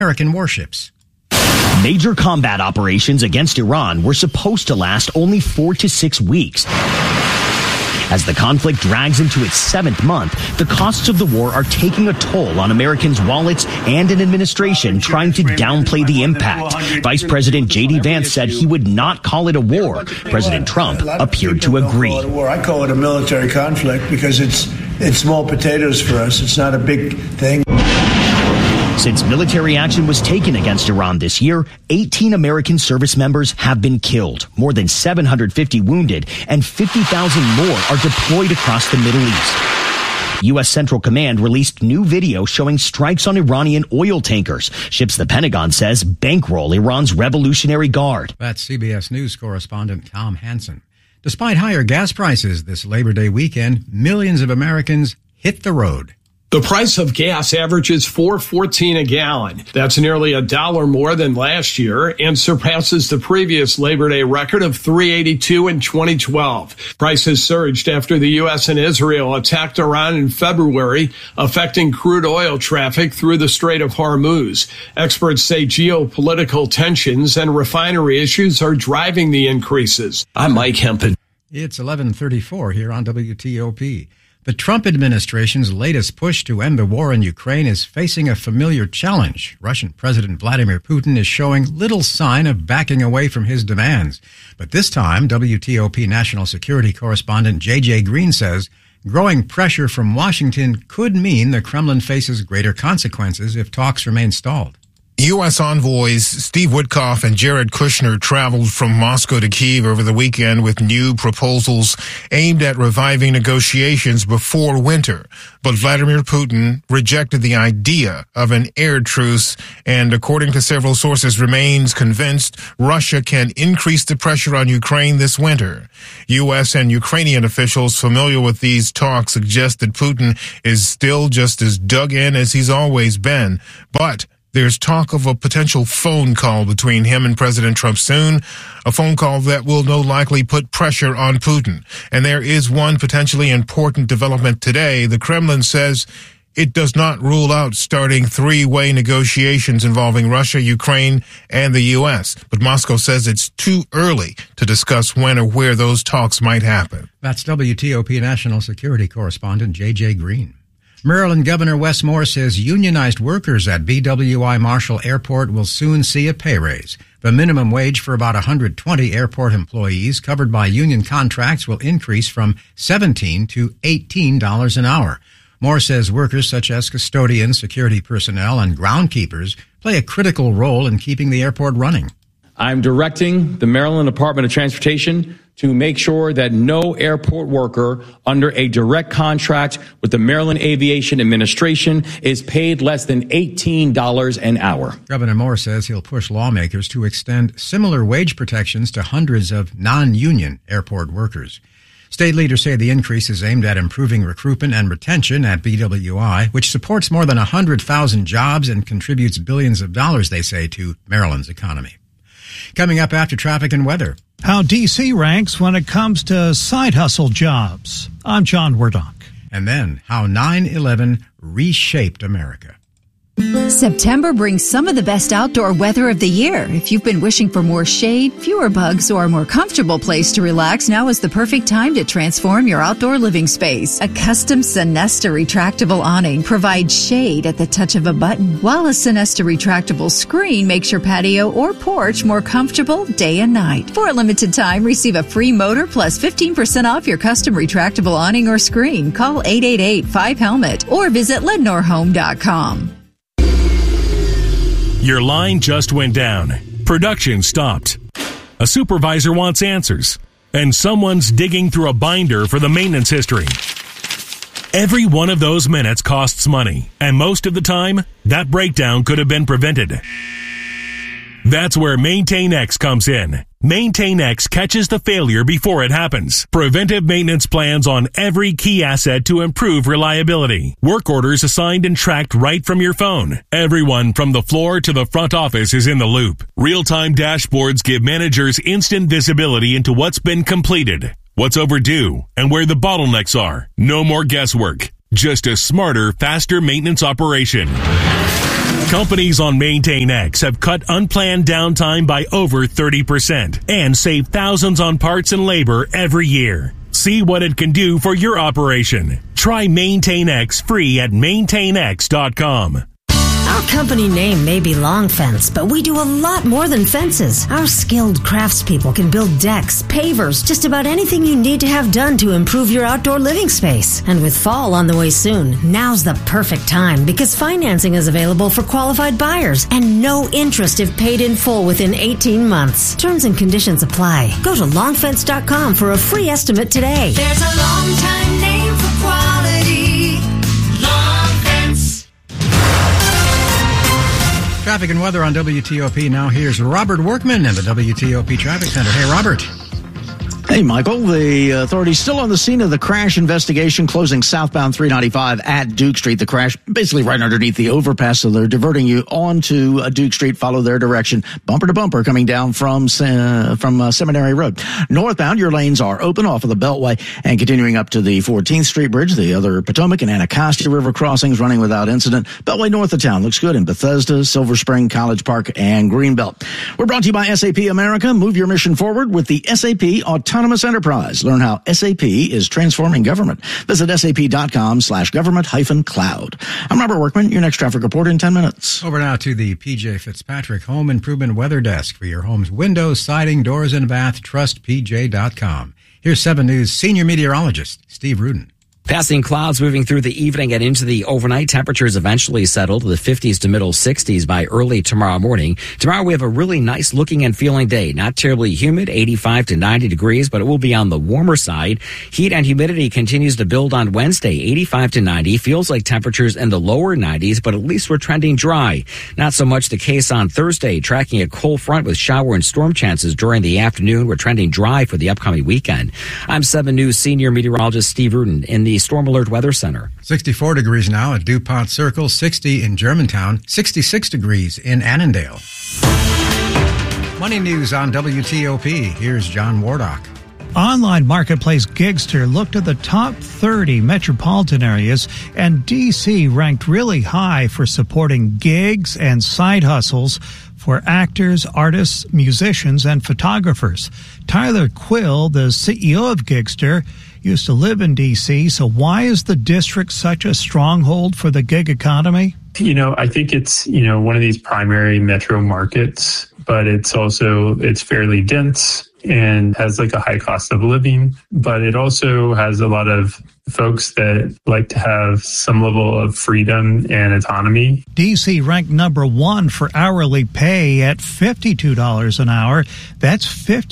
American warships. Major combat operations against Iran were supposed to last only 4 to 6 weeks. As the conflict drags into its 7th month, the costs of the war are taking a toll on Americans' wallets and an administration trying to downplay the impact. Vice President J.D. Vance said he would not call it a war. President Trump appeared to agree. I call it a military conflict because it's small potatoes for us. It's not a big thing. Since military action was taken against Iran this year, 18 American service members have been killed, more than 750 wounded, and 50,000 more are deployed across the Middle East. U.S. Central Command released new video showing strikes on Iranian oil tankers, ships the Pentagon says bankroll Iran's Revolutionary Guard. That's CBS News correspondent Tom Hansen. Despite higher gas prices this Labor Day weekend, millions of Americans hit the road. The price of gas averages $4.14 a gallon. That's nearly $1 more than last year and surpasses the previous Labor Day record of $3.82 in 2012. Prices surged after the U.S. and Israel attacked Iran in February, affecting crude oil traffic through the Strait of Hormuz. Experts say geopolitical tensions and refinery issues are driving the increases. I'm Mike Hempen. It's 11:34 here on WTOP. The Trump administration's latest push to end the war in Ukraine is facing a familiar challenge. Russian President Vladimir Putin is showing little sign of backing away from his demands. But this time, WTOP national security correspondent J.J. Green says growing pressure from Washington could mean the Kremlin faces greater consequences if talks remain stalled. U.S. envoys Steve Witkoff and Jared Kushner traveled from Moscow to Kyiv over the weekend with new proposals aimed at reviving negotiations before winter. But Vladimir Putin rejected the idea of an air truce and, according to several sources, remains convinced Russia can increase the pressure on Ukraine this winter. U.S. and Ukrainian officials familiar with these talks suggest that Putin is still just as dug in as he's always been. But there's talk of a potential phone call between him and President Trump soon, a phone call that will no likely put pressure on Putin. And there is one potentially important development today. The Kremlin says it does not rule out starting three-way negotiations involving Russia, Ukraine, and the U.S. But Moscow says it's too early to discuss when or where those talks might happen. That's WTOP national security correspondent J.J. Green. Maryland Governor Wes Moore says unionized workers at BWI Marshall Airport will soon see a pay raise. The minimum wage for about 120 airport employees covered by union contracts will increase from $17 to $18 an hour. Moore says workers such as custodians, security personnel, and groundkeepers play a critical role in keeping the airport running. I'm directing the Maryland Department of Transportation to make sure that no airport worker under a direct contract with the Maryland Aviation Administration is paid less than $18 an hour. Governor Moore says he'll push lawmakers to extend similar wage protections to hundreds of non-union airport workers. State leaders say the increase is aimed at improving recruitment and retention at BWI, which supports more than 100,000 jobs and contributes billions of dollars, they say, to Maryland's economy. Coming up after traffic and weather. How D.C. ranks when it comes to side hustle jobs. I'm John Wardock. And then how 9/11 reshaped America. September brings some of the best outdoor weather of the year. If you've been wishing for more shade, fewer bugs, or a more comfortable place to relax, now is the perfect time to transform your outdoor living space. A custom Sonesta retractable awning provides shade at the touch of a button, while a Sonesta retractable screen makes your patio or porch more comfortable day and night. For a limited time, receive a free motor plus 15% off your custom retractable awning or screen. Call 888-5HELMET or visit LednorHome.com. Your line just went down. Production stopped. A supervisor wants answers. And someone's digging through a binder for the maintenance history. Every one of those minutes costs money. And most of the time, that breakdown could have been prevented. That's where MaintainX comes in. MaintainX catches the failure before it happens. Preventive maintenance plans on every key asset to improve reliability. Work orders assigned and tracked right from your phone. Everyone from the floor to the front office is in the loop. Real-time dashboards give managers instant visibility into what's been completed, what's overdue, and where the bottlenecks are. No more guesswork. Just a smarter, faster maintenance operation. Companies on Maintain X have cut unplanned downtime by over 30% and save thousands on parts and labor every year. See what it can do for your operation. Try Maintain X free at maintainx.com. Our company name may be Long Fence, but we do a lot more than fences. Our skilled craftspeople can build decks, pavers, just about anything you need to have done to improve your outdoor living space. And with fall on the way soon, now's the perfect time because financing is available for qualified buyers and no interest if paid in full within 18 months. Terms and conditions apply. Go to longfence.com for a free estimate today. There's a long time name for quality. Long Fence. Traffic and weather on WTOP. Now here's Robert Workman in the WTOP Traffic Center. Hey, Robert. Hey, Michael. The authorities still on the scene of the crash investigation, closing southbound 395 at Duke Street. The crash basically right underneath the overpass, so they're diverting you onto Duke Street. Follow their direction, bumper to bumper, coming down from Seminary Road. Northbound, your lanes are open off of the Beltway and continuing up to the 14th Street Bridge. The other Potomac and Anacostia River crossings running without incident. Beltway north of town looks good in Bethesda, Silver Spring, College Park, and Greenbelt. We're brought to you by SAP America. Move your mission forward with the SAP Autonomous Enterprise. Learn how SAP is transforming government. Visit sap.com/government-cloud. I'm Robert Workman. Your next traffic report in 10 minutes. Over now to the PJ Fitzpatrick Home Improvement Weather Desk for your home's windows, siding, doors, and bath. Trust PJ.com. Here's 7 News senior meteorologist Steve Rudin. Passing clouds moving through the evening and into the overnight. Temperatures eventually settle to the 50s to middle 60s by early tomorrow morning. Tomorrow we have a really nice looking and feeling day. Not terribly humid, 85 to 90 degrees, but it will be on the warmer side. Heat and humidity continues to build on Wednesday, 85 to 90. Feels like temperatures in the lower 90s, but at least we're trending dry. Not so much the case on Thursday. Tracking a cold front with shower and storm chances during the afternoon. We're trending dry for the upcoming weekend. I'm 7 News senior meteorologist Steve Rudin in the Storm Alert Weather Center. 64 degrees now at DuPont Circle, 60 in Germantown, 66 degrees in Annandale. Money news on WTOP. Here's John Wardock. Online marketplace Gigster looked at the top 30 metropolitan areas, and D.C. ranked really high for supporting gigs and side hustles for actors, artists, musicians, and photographers. Tyler Quill, the CEO of Gigster, used to live in D.C., so why is the district such a stronghold for the gig economy? I think it's, one of these primary metro markets, but it's fairly dense and has like a high cost of living, but it also has a lot of folks that like to have some level of freedom and autonomy. D.C. ranked number 1 for hourly pay at $52 an hour. That's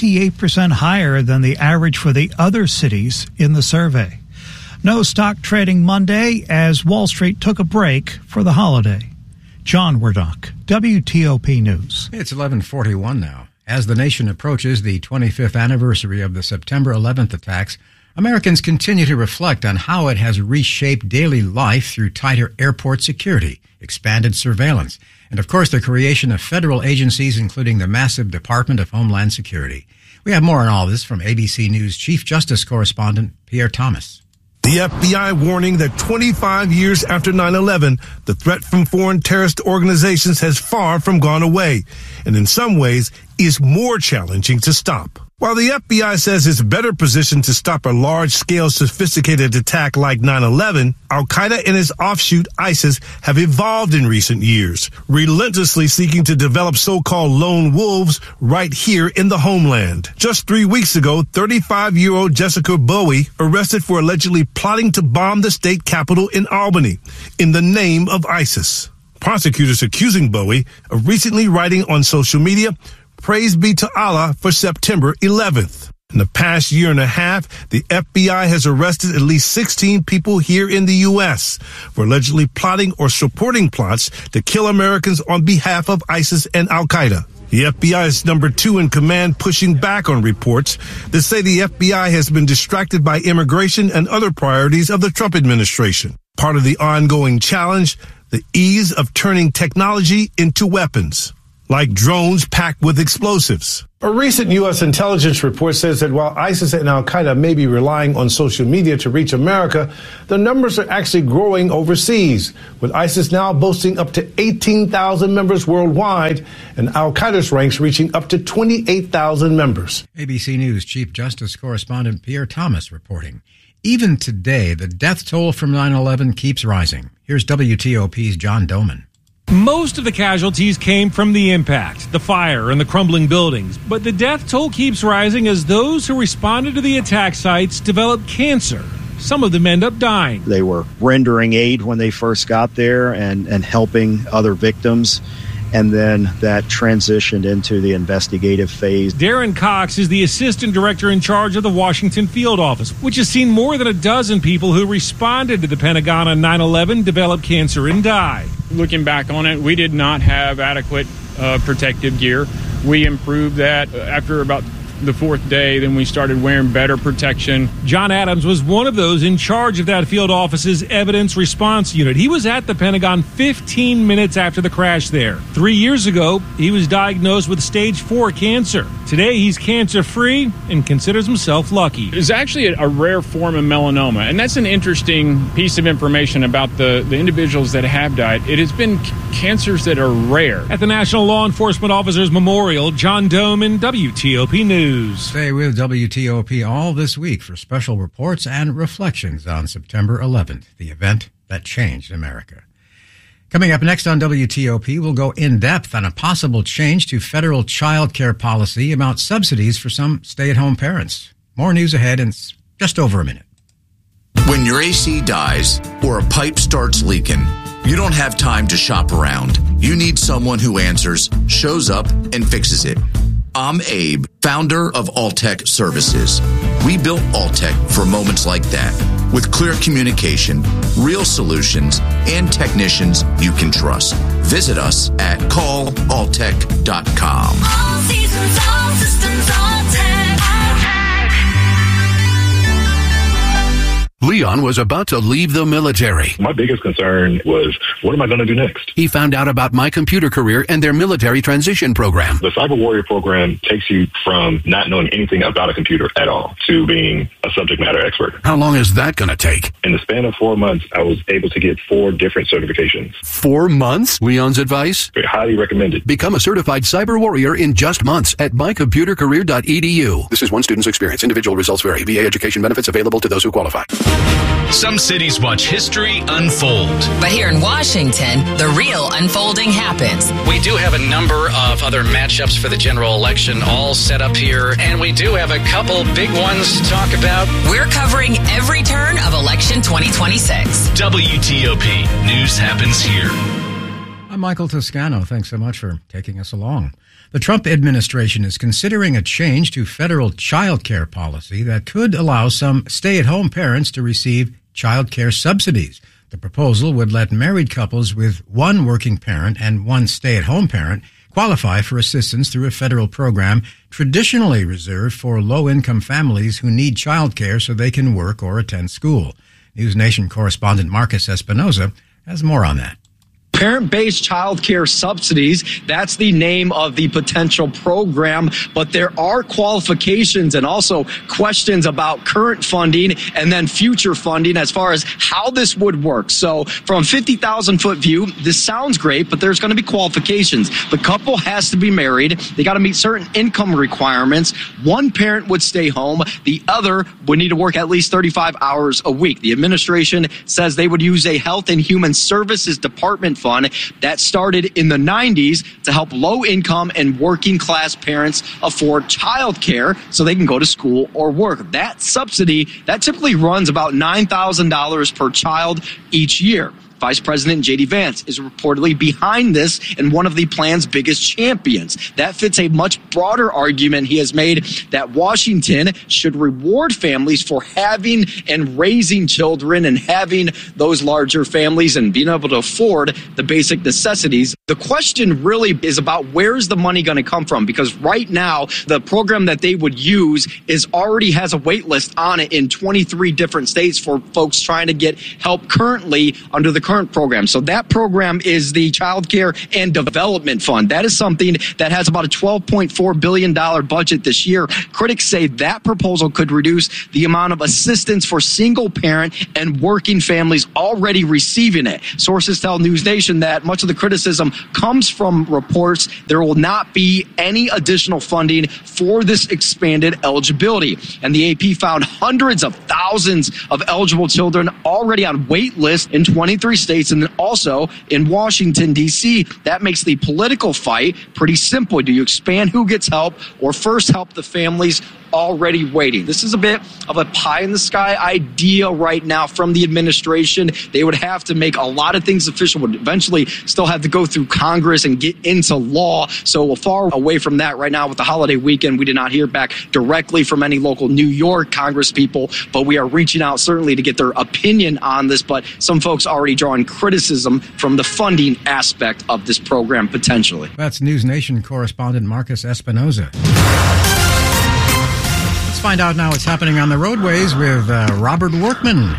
58% higher than the average for the other cities in the survey. No stock trading Monday as Wall Street took a break for the holiday. John Wardock, WTOP News. It's 11:41 now. As the nation approaches the 25th anniversary of the September 11th attacks, Americans continue to reflect on how it has reshaped daily life through tighter airport security, expanded surveillance, and of course the creation of federal agencies including the massive Department of Homeland Security. We have more on all this from ABC News Chief Justice Correspondent Pierre Thomas. The FBI warning that 25 years after 9/11, the threat from foreign terrorist organizations has far from gone away, and in some ways is more challenging to stop. While the FBI says it's better positioned to stop a large-scale sophisticated attack like 9/11, Al-Qaeda and its offshoot ISIS have evolved in recent years, relentlessly seeking to develop so-called lone wolves right here in the homeland. Just 3 weeks ago, 35-year-old Jessica Bowie arrested for allegedly plotting to bomb the state capitol in Albany in the name of ISIS. Prosecutors accusing Bowie of recently writing on social media, "Praise be to Allah for September 11th. In the past year and a half, the FBI has arrested at least 16 people here in the U.S. for allegedly plotting or supporting plots to kill Americans on behalf of ISIS and Al-Qaeda. The FBI is number 2 in command, pushing back on reports that say the FBI has been distracted by immigration and other priorities of the Trump administration. Part of the ongoing challenge, the ease of turning technology into weapons. like drones packed with explosives. A recent U.S. intelligence report says that while ISIS and al-Qaeda may be relying on social media to reach America, the numbers are actually growing overseas, with ISIS now boasting up to 18,000 members worldwide and al-Qaeda's ranks reaching up to 28,000 members. ABC News Chief Justice correspondent Pierre Thomas reporting. Even today, the death toll from 9/11 keeps rising. Here's WTOP's John Doman. Most of the casualties came from the impact, the fire, and the crumbling buildings. But the death toll keeps rising as those who responded to the attack sites develop cancer. Some of them end up dying. They were rendering aid when they first got there and helping other victims. And then that transitioned into the investigative phase. Darren Cox is the assistant director in charge of the Washington field office, which has seen more than a dozen people who responded to the Pentagon on 9/11 develop cancer and die. Looking back on it, we did not have adequate protective gear. We improved that after about the fourth day. Then we started wearing better protection. John Adams was one of those in charge of that field office's evidence response unit. He was at the Pentagon 15 minutes after the crash there. 3 years ago, he was diagnosed with stage 4 cancer. Today, he's cancer-free and considers himself lucky. It's actually a rare form of melanoma, and that's an interesting piece of information about the individuals that have died. It has been cancers that are rare. At the National Law Enforcement Officers Memorial, John Doman, WTOP News. Stay with WTOP all this week for special reports and reflections on September 11th, the event that changed America. Coming up next on WTOP, we'll go in depth on a possible change to federal child care policy about subsidies for some stay-at-home parents. More news ahead in just over a minute. When your AC dies or a pipe starts leaking, you don't have time to shop around. You need someone who answers, shows up, and fixes it. I'm Abe, founder of Alltech Services. We built Alltech for moments like that, with clear communication, real solutions, and technicians you can trust. Visit us at callalltech.com. All seasons, all systems, Alltech. Leon was about to leave the military. My biggest concern was, what am I going to do next? He found out about My Computer Career and their military transition program. The Cyber Warrior program takes you from not knowing anything about a computer at all to being a subject matter expert. How long is that going to take? In the span of 4 months, I was able to get 4 different certifications. 4 months? Leon's advice? Highly recommended. Become a certified cyber warrior in just months at mycomputercareer.edu. This is one student's experience. Individual results vary. VA education benefits available to those who qualify. Some cities watch history unfold. But here in Washington, the real unfolding happens. We do have a number of other matchups for the general election all set up here, and we do have a couple big ones to talk about. We're covering every turn of election 2026. WTOP. News happens here. I'm Michael Toscano. Thanks so much for taking us along. The Trump administration is considering a change to federal child care policy that could allow some stay-at-home parents to receive child care subsidies. The proposal would let married couples with one working parent and one stay-at-home parent qualify for assistance through a federal program traditionally reserved for low-income families who need child care so they can work or attend school. News Nation correspondent Marcus Espinoza has more on that. Parent-based child care subsidies, that's the name of the potential program, but there are qualifications and also questions about current funding and then future funding as far as how this would work. So from 50,000-foot view, this sounds great, but there's going to be qualifications. The couple has to be married. They got to meet certain income requirements. One parent would stay home. The other would need to work at least 35 hours a week. The administration says they would use a Health and Human Services Department fund that started in the 90s to help low-income and working-class parents afford child care so they can go to school or work. That subsidy, that typically runs about $9,000 per child each year. Vice President J.D. Vance is reportedly behind this and one of the plan's biggest champions. That fits a much broader argument he has made that Washington should reward families for having and raising children and having those larger families and being able to afford the basic necessities. The question really is about where's the money going to come from? Because right now, the program that they would use already has a wait list on it in 23 different states for folks trying to get help currently under the current program. So that program is the Child Care and Development Fund. That is something that has about a $12.4 billion budget this year. Critics say that proposal could reduce the amount of assistance for single parent and working families already receiving it. Sources tell News Nation that much of the criticism comes from reports there will not be any additional funding for this expanded eligibility. And the AP found hundreds of thousands of eligible children already on wait lists in 23 states and then also in Washington, D.C. That makes the political fight pretty simple. Do you expand who gets help or first help the families already waiting? This is a bit of a pie-in-the-sky idea right now from the administration. They would have to make a lot of things official, would eventually still have to go through Congress and get into law. So we're far away from that right now with the holiday weekend. We did not hear back directly from any local New York Congress people, but we are reaching out certainly to get their opinion on this. But some folks already drawing criticism from the funding aspect of this program potentially. That's News Nation correspondent Marcus Espinoza. Let's find out now what's happening on the roadways with Robert Workman.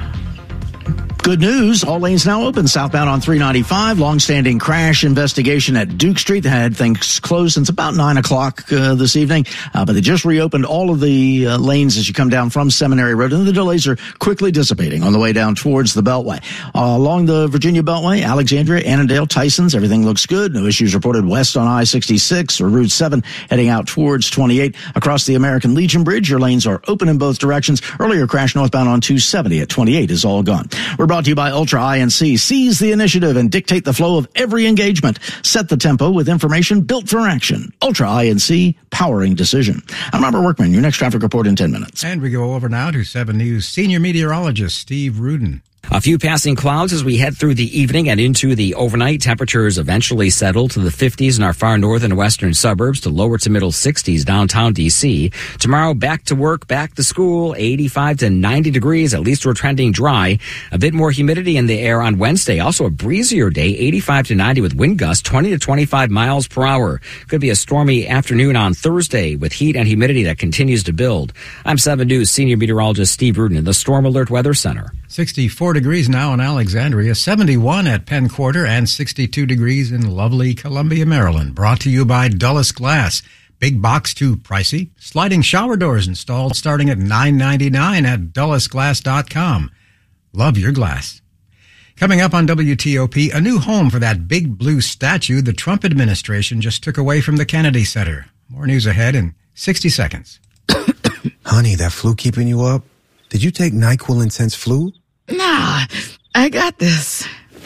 Good news. All lanes now open southbound on 395. Long-standing crash investigation at Duke Street. They had things closed since about 9 o'clock this evening, but they just reopened all of the lanes as you come down from Seminary Road, and the delays are quickly dissipating on the way down towards the Beltway. Along the Virginia Beltway, Alexandria, Annandale, Tysons, everything looks good. No issues reported west on I-66 or Route 7 heading out towards 28. Across the American Legion Bridge, your lanes are open in both directions. Earlier crash northbound on 270 at 28 is all gone. We're brought to you by Ultra INC. Seize the initiative and dictate the flow of every engagement. Set the tempo with information built for action. Ultra INC, powering decision. I'm Robert Workman. Your next traffic report in 10 minutes. And we go over now to 7 News senior meteorologist Steve Rudin. A few passing clouds as we head through the evening and into the overnight. Temperatures eventually settle to the 50s in our far northern and western suburbs to lower to middle 60s downtown D.C. Tomorrow, back to work, back to school, 85 to 90 degrees. At least we're trending dry. A bit more humidity in the air on Wednesday. Also a breezier day, 85 to 90 with wind gusts 20 to 25 miles per hour. Could be a stormy afternoon on Thursday with heat and humidity that continues to build. I'm 7 News senior meteorologist Steve Rudin in the Storm Alert Weather Center. 64 degrees now in Alexandria, 71 at Penn Quarter, and 62 degrees in lovely Columbia, Maryland. Brought to you by Dulles Glass. Big box too pricey. Sliding shower doors installed starting at $9.99 at dullesglass.com. Love your glass. Coming up on WTOP, a new home for that big blue statue the Trump administration just took away from the Kennedy Center. More news ahead in 60 seconds. Honey, that flu keeping you up? Did you take NyQuil Intense Flu? Nah, I got this.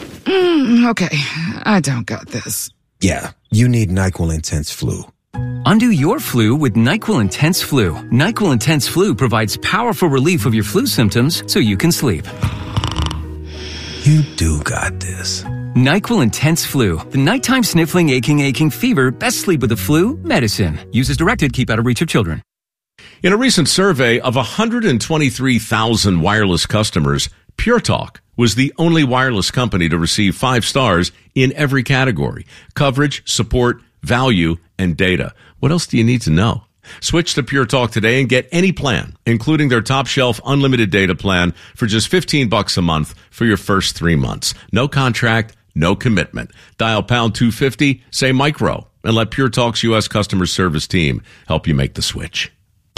Okay, I don't got this. Yeah, you need NyQuil Intense Flu. Undo your flu with NyQuil Intense Flu. NyQuil Intense Flu provides powerful relief of your flu symptoms so you can sleep. You do got this. NyQuil Intense Flu. The nighttime sniffling, aching fever. Best sleep with the flu medicine. Use as directed. Keep out of reach of children. In a recent survey of 123,000 wireless customers, Pure Talk was the only wireless company to receive 5 stars in every category: coverage, support, value, and data. What else do you need to know? Switch to Pure Talk today and get any plan, including their top shelf unlimited data plan for just $15 a month for your first 3 months. No contract, no commitment. Dial pound 250, say micro, and let Pure Talk's U.S. customer service team help you make the switch.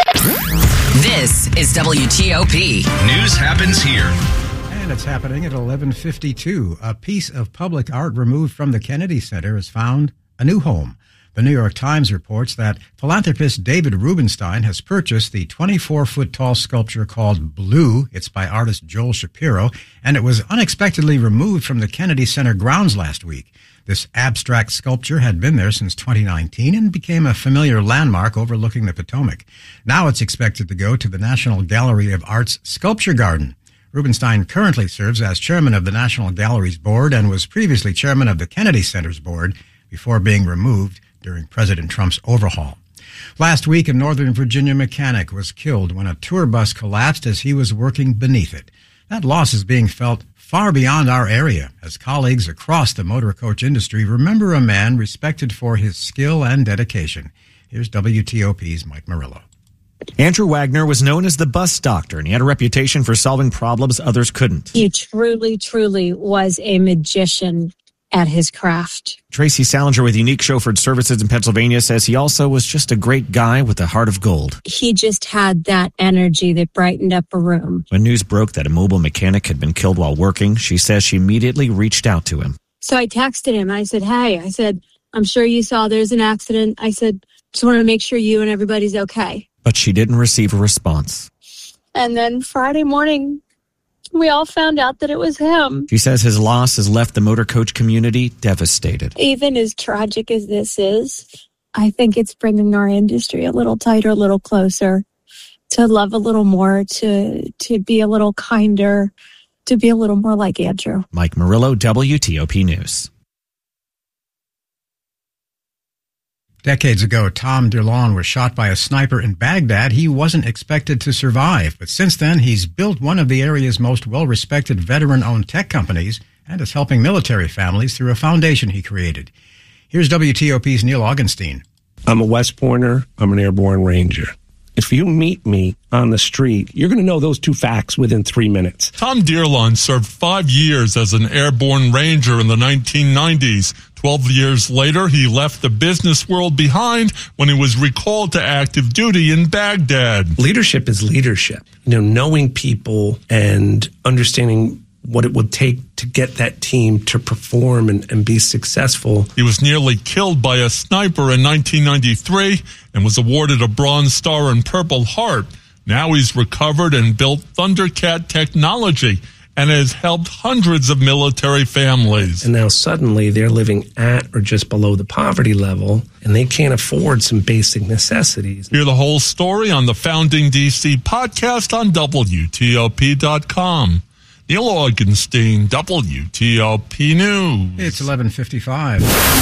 This is WTOP. News happens here. And it's happening at 11:52. A piece of public art removed from the Kennedy Center has found a new home. The New York Times reports that philanthropist David Rubenstein has purchased the 24-foot-tall sculpture called Blue. It's by artist Joel Shapiro, and it was unexpectedly removed from the Kennedy Center grounds last week. This abstract sculpture had been there since 2019 and became a familiar landmark overlooking the Potomac. Now it's expected to go to the National Gallery of Art's Sculpture Garden. Rubenstein currently serves as chairman of the National Gallery's board and was previously chairman of the Kennedy Center's board before being removed during President Trump's overhaul. Last week, a Northern Virginia mechanic was killed when a tour bus collapsed as he was working beneath it. That loss is being felt far beyond our area, as colleagues across the motor coach industry remember a man respected for his skill and dedication. Here's WTOP's Mike Murillo. Andrew Wagner was known as the bus doctor, and he had a reputation for solving problems others couldn't. He truly, truly was a magician at his craft. Tracy Salinger with Unique Chauffeured Services in Pennsylvania says he also was just a great guy with a heart of gold. He just had that energy that brightened up a room. When news broke that a mobile mechanic had been killed while working, she says she immediately reached out to him. So I texted him. I said, hey, I'm sure you saw there's an accident. I said, just want to make sure you and everybody's okay. But she didn't receive a response. And then Friday morning, we all found out that it was him. She says his loss has left the motor coach community devastated. Even as tragic as this is, I think it's bringing our industry a little tighter, a little closer, to love a little more, to be a little kinder, to be a little more like Andrew. Mike Murillo, WTOP News. Decades ago, Tom DeLonge was shot by a sniper in Baghdad. He wasn't expected to survive, but since then, he's built one of the area's most well-respected veteran-owned tech companies and is helping military families through a foundation he created. Here's WTOP's Neil Augenstein. I'm a West Pointer. I'm an airborne ranger. If you meet me on the street, you're going to know those two facts within 3 minutes. Tom DeLonge served 5 years as an airborne ranger in the 1990s. 12 years later, he left the business world behind when he was recalled to active duty in Baghdad. Leadership is leadership. Knowing people and understanding what it would take to get that team to perform and be successful. He was nearly killed by a sniper in 1993 and was awarded a Bronze Star and Purple Heart. Now he's recovered and built Thundercat technology and has helped hundreds of military families. And now suddenly they're living at or just below the poverty level, and they can't afford some basic necessities. Hear the whole story on the Founding DC podcast on WTOP.com. Neil Augenstein, WTOP News. It's 11:55.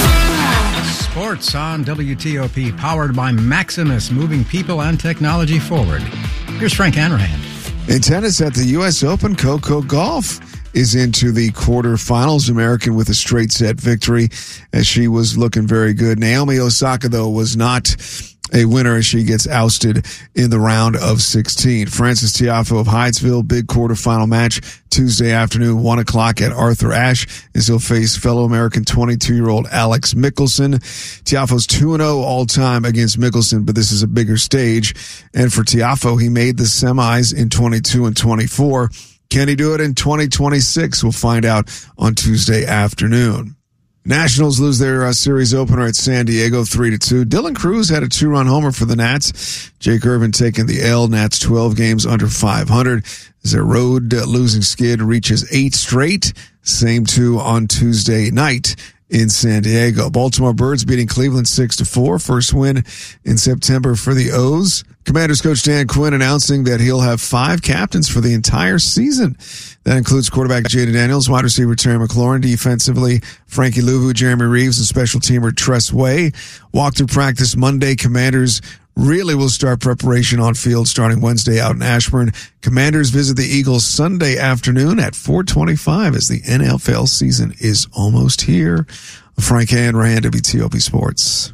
Sports on WTOP, powered by Maximus, moving people and technology forward. Here's Frank Hanrahan. In tennis at the U.S. Open, Coco Gauff is into the quarterfinals. American with a straight set victory as she was looking very good. Naomi Osaka, though, was not a winner as she gets ousted in the round of 16. Frances Tiafoe of Hyattsville, big quarterfinal match Tuesday afternoon, 1 o'clock at Arthur Ashe, as he'll face fellow American 22-year-old Alex Mickelson. Tiafoe's 2-0 all-time against Mickelson, but this is a bigger stage. And for Tiafoe, he made the semis in 22 and 24. Can he do it in 2026? We'll find out on Tuesday afternoon. Nationals lose their series opener at San Diego 3-2. Dylan Cruz had a 2-run homer for the Nats. Jake Irvin taking the L. Nats 12 games under 500 as their road losing skid reaches 8 straight. Same 2 on Tuesday night in San Diego. Baltimore Birds beating Cleveland 6-4. First win in September for the O's. Commanders coach Dan Quinn announcing that he'll have 5 captains for the entire season. That includes quarterback Jaden Daniels, wide receiver Terry McLaurin, defensively Frankie Louvu, Jeremy Reeves, and special teamer Tress Way. Walk through practice Monday. Commanders really will start preparation on field starting Wednesday out in Ashburn. Commanders visit the Eagles Sunday afternoon at 4:25 as the NFL season is almost here. Frank Hanrahan, WTOP Sports.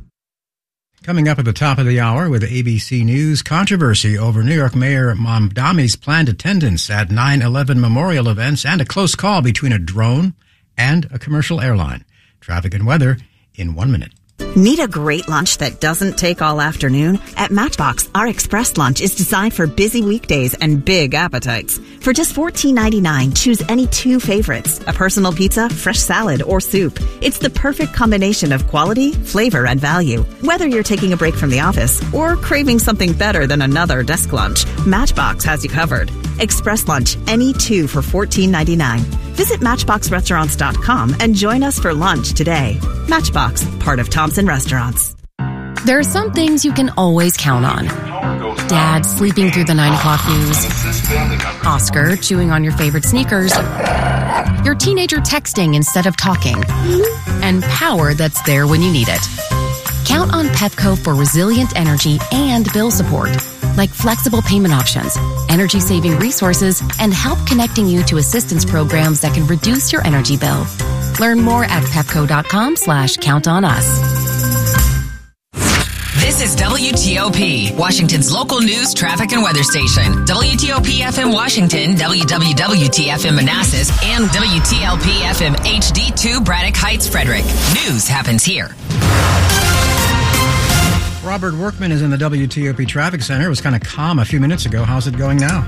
Coming up at the top of the hour with ABC News, controversy over New York Mayor Mamdani's planned attendance at 9/11 memorial events and a close call between a drone and a commercial airline. Traffic and weather in 1 minute. Need a great lunch that doesn't take all afternoon? At Matchbox, our express lunch is designed for busy weekdays and big appetites. For just $14.99, choose any 2 favorites, a personal pizza, fresh salad, or soup. It's the perfect combination of quality, flavor, and value. Whether you're taking a break from the office or craving something better than another desk lunch, Matchbox has you covered. Express lunch, any 2 for $14.99. Visit MatchboxRestaurants.com and join us for lunch today. Matchbox, part of Thompson Restaurants. There are some things you can always count on. Dad sleeping through the 9 o'clock news. Oscar chewing on your favorite sneakers. Your teenager texting instead of talking. And power that's there when you need it. Count on Pepco for resilient energy and bill support, like flexible payment options, energy-saving resources, and help connecting you to assistance programs that can reduce your energy bill. Learn more at pepco.com/countonus. This is WTOP, Washington's local news, traffic, and weather station. WTOP FM Washington, WWWT-FM Manassas, and WTLP FM HD2 Braddock Heights, Frederick. News happens here. Robert Workman is in the WTOP Traffic Center. It was kind of calm a few minutes ago. How's it going now?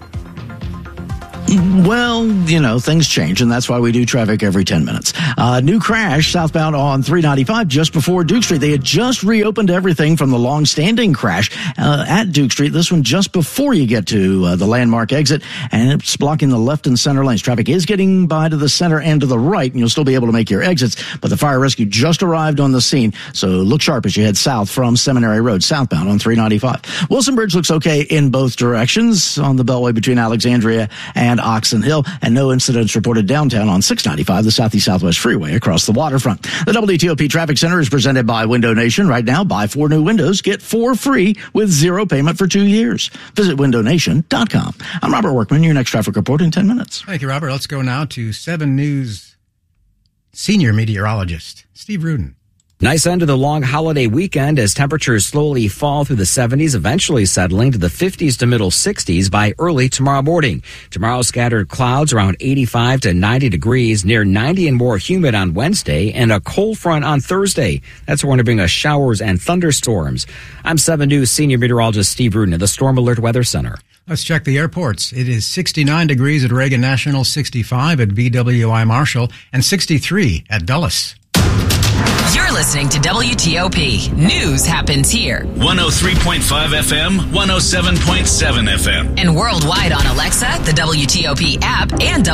Well, things change, and that's why we do traffic every 10 minutes. New crash southbound on 395 just before Duke Street. They had just reopened everything from the long-standing crash at Duke Street. This one just before you get to the landmark exit, and it's blocking the left and center lanes. Traffic is getting by to the center and to the right, and you'll still be able to make your exits, but the fire rescue just arrived on the scene, so look sharp as you head south from Seminary Road, southbound on 395. Wilson Bridge looks okay in both directions on the Beltway between Alexandria and Oxon Hill, and no incidents reported downtown on 695, the Southeast Southwest Freeway across the waterfront. The WTOP Traffic Center is presented by Window Nation. Right now, buy 4 new windows, get 4 free with 0 payment for 2 years. Visit windownation.com. I'm Robert Workman, your next traffic report in 10 minutes. Thank you, Robert. Let's go now to 7 News senior meteorologist Steve Rudin. Nice end to the long holiday weekend as temperatures slowly fall through the 70s, eventually settling to the 50s to middle 60s by early tomorrow morning. Tomorrow, scattered clouds around 85 to 90 degrees, near 90 and more humid on Wednesday, and a cold front on Thursday. That's going to bring us showers and thunderstorms. I'm 7 News senior meteorologist Steve Rudin at the Storm Alert Weather Center. Let's check the airports. It is 69 degrees at Reagan National, 65 at BWI Marshall, and 63 at Dulles. You're listening to WTOP. News happens here. 103.5 FM, 107.7 FM. And worldwide on Alexa, the WTOP app, and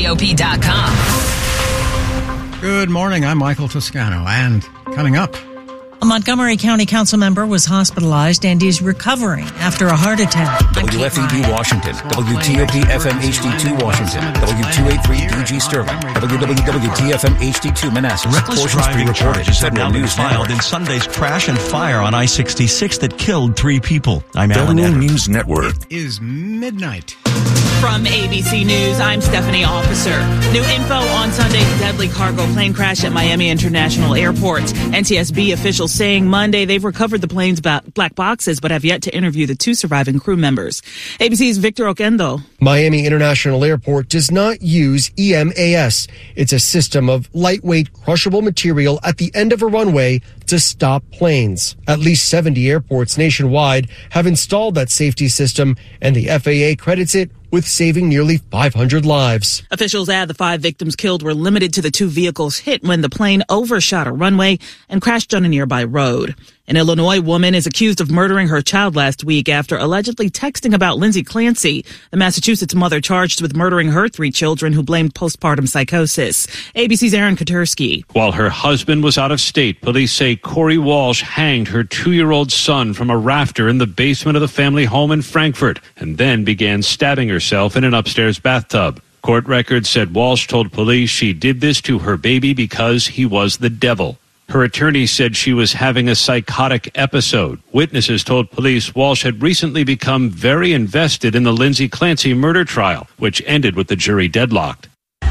WTOP.com. Good morning. I'm Michael Toscano. And coming up, a Montgomery County council member was hospitalized and is recovering after a heart attack. WFED Washington, WTOP FM HD2 Washington, W283 DG Sterling, WWWT-FM HD2 Manassas. Reckless driving charges have now been filed in Sunday's crash and fire on I-66 that killed 3 people. I'm Alan Federal Edwards. News Network. It is midnight. From ABC News, I'm Stephanie Officer. New info on Sunday's deadly cargo plane crash at Miami International Airport. NTSB officials saying Monday they've recovered the plane's black boxes but have yet to interview the 2 surviving crew members. ABC's Victor Oquendo. Miami International Airport does not use EMAS. It's a system of lightweight crushable material at the end of a runway to stop planes. At least 70 airports nationwide have installed that safety system, and the FAA credits it with saving nearly 500 lives. Officials add the 5 victims killed were limited to the 2 vehicles hit when the plane overshot a runway and crashed on a nearby road. An Illinois woman is accused of murdering her child last week after allegedly texting about Lindsay Clancy, the Massachusetts mother charged with murdering her 3 children who blamed postpartum psychosis. ABC's Aaron Katursky. While her husband was out of state, police say Corey Walsh hanged her 2-year-old son from a rafter in the basement of the family home in Frankfort and then began stabbing herself in an upstairs bathtub. Court records said Walsh told police she did this to her baby because he was the devil. Her attorney said she was having a psychotic episode. Witnesses told police Walsh had recently become very invested in the Lindsay Clancy murder trial, which ended with the jury deadlocked.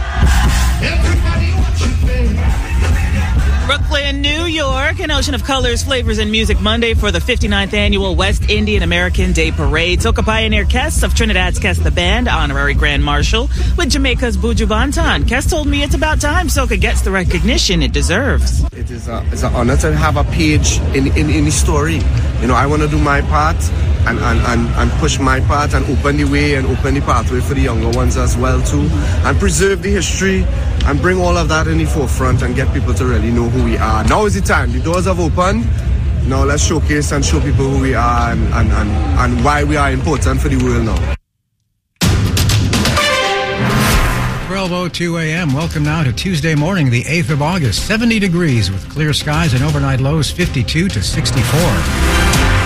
Brooklyn, New York, an ocean of colors, flavors, and music Monday for the 59th annual West Indian American Day Parade. Soca pioneer Kes of Trinidad's Kes the Band, honorary Grand Marshal, with Jamaica's Buju Banton. Kes told me it's about time Soca gets the recognition it deserves. It is it's an honor to have a page in the story. You know, I want to do my part and push my part and open the way and open the pathway for the younger ones as well too, and preserve the history and bring all of that in the forefront and get people to really know who we are. Now is the time. The doors have opened. Now let's showcase and show people who we are and why we are important for the world now. 12:02 a.m. Welcome now to Tuesday morning, the 8th of August. 70 degrees with clear skies and overnight lows 52 to 64.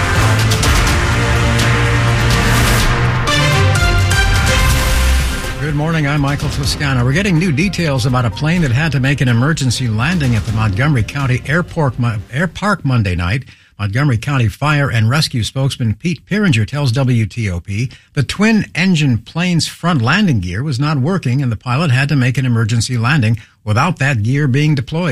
Good morning, I'm Michael Toscano. We're getting new details about a plane that had to make an emergency landing at the Montgomery County Airpark Monday night. Montgomery County Fire and Rescue spokesman Pete Piringer tells WTOP the twin-engine plane's front landing gear was not working and the pilot had to make an emergency landing without that gear being deployed.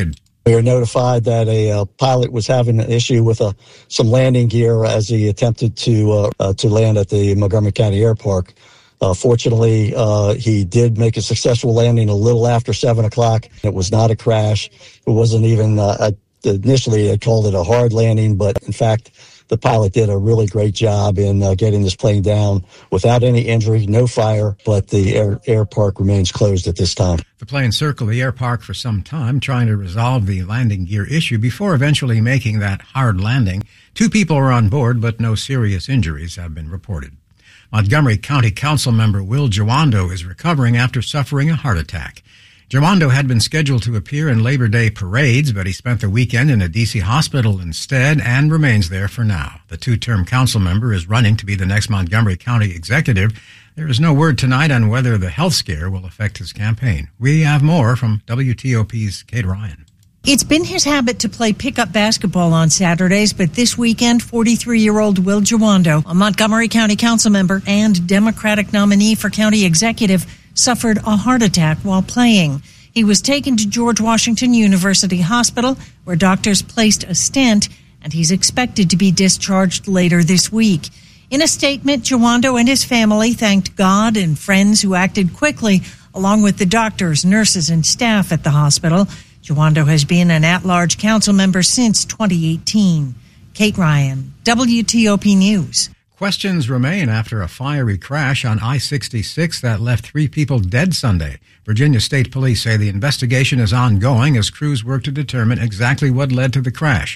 We were notified that a pilot was having an issue with some landing gear as he attempted to land at the Montgomery County Airport. Fortunately, he did make a successful landing a little after 7 o'clock. It was not a crash. It wasn't even, initially they called it a hard landing, but in fact, the pilot did a really great job in getting this plane down without any injury, no fire, but the air park remains closed at this time. The plane circled the air park for some time, trying to resolve the landing gear issue before eventually making that hard landing. 2 people were on board, but no serious injuries have been reported. Montgomery County Council member Will Jawando is recovering after suffering a heart attack. Jawando had been scheduled to appear in Labor Day parades, but he spent the weekend in a D.C. hospital instead and remains there for now. The 2-term council member is running to be the next Montgomery County executive. There is no word tonight on whether the health scare will affect his campaign. We have more from WTOP's Kate Ryan. It's been his habit to play pickup basketball on Saturdays, but this weekend, 43-year-old Will Jawando, a Montgomery County council member and Democratic nominee for county executive, suffered a heart attack while playing. He was taken to George Washington University Hospital, where doctors placed a stent, and he's expected to be discharged later this week. In a statement, Jawando and his family thanked God and friends who acted quickly, along with the doctors, nurses, and staff at the hospital. Jawando has been an at-large council member since 2018. Kate Ryan, WTOP News. Questions remain after a fiery crash on I-66 that left 3 people dead Sunday. Virginia State Police say the investigation is ongoing as crews work to determine exactly what led to the crash.